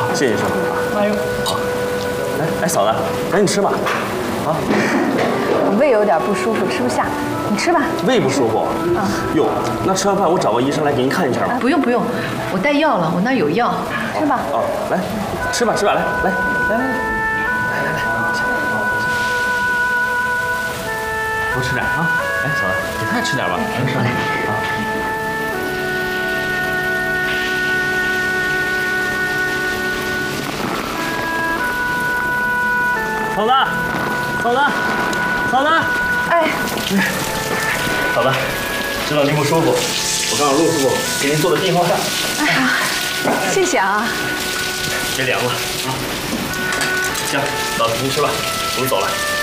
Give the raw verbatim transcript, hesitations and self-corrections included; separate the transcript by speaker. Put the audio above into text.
Speaker 1: 谢谢师傅。
Speaker 2: 哎呦，
Speaker 1: 好。哎哎，嫂子，赶紧吃吧。啊。
Speaker 3: 我胃有点不舒服，吃不下，你吃吧。
Speaker 1: 胃不舒服？啊。哟，那吃完饭我找个医生来给您看一下吧。
Speaker 2: 不用不用，我带药了，我那儿有药。
Speaker 3: 吃吧。
Speaker 1: 哦，来，吃吧吃吧，来来来来来。 多吃点啊！哎，嫂子，给他也吃点吧。能吃点啊。嫂子，嫂子，嫂子！
Speaker 3: 哎，
Speaker 1: 嫂子，知道您不舒服，我刚让陆师傅给您做的订花饭。
Speaker 3: 哎呀，谢谢啊。
Speaker 1: 别凉了啊。行，嫂子您吃吧，我们走了。